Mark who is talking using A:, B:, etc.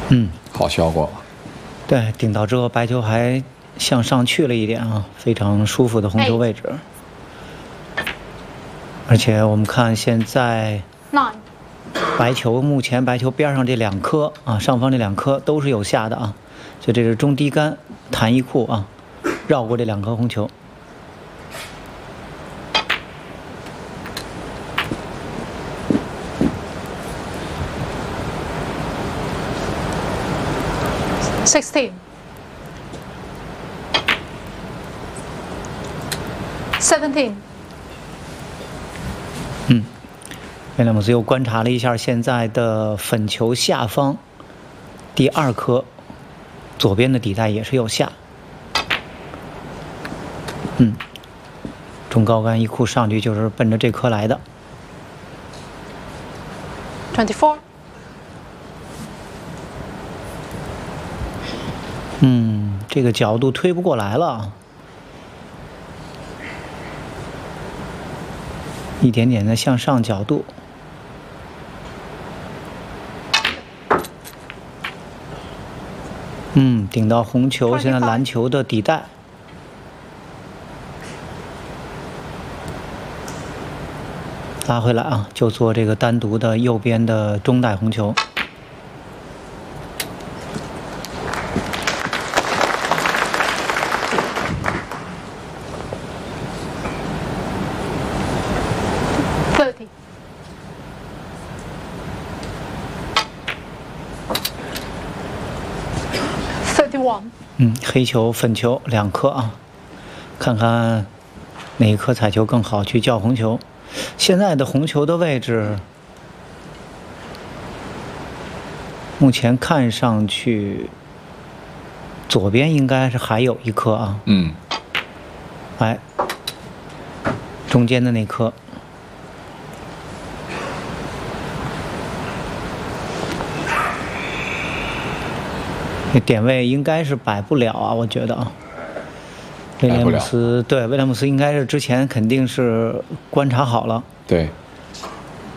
A: 好效果。
B: 对，顶到之后白球还向上去了一点啊，非常舒服的红球位置。而且我们看现在白球目前白球边上这2颗啊，上方这2颗都是有下的啊，所以这是中低杆弹一库啊，绕过这2颗红球。
C: 16 17
B: 威廉姆斯又观察了一下现在的粉球下方第2颗左边的底带也是有下，中高杆一库上去就是奔着这颗来的。
C: 24
B: 这个角度推不过来了，一点点的向上角度。顶到红球，现在蓝球的底带。拉回来啊，就做这个单独的右边的中带红球。黑球、粉球2颗啊，看看哪一颗彩球更好去叫红球。现在的红球的位置，目前看上去左边应该是还有一颗啊。哎，中间的那颗。这点位应该是摆不了啊，我觉得啊。威廉姆斯应该是之前肯定是观察好了。
A: 对。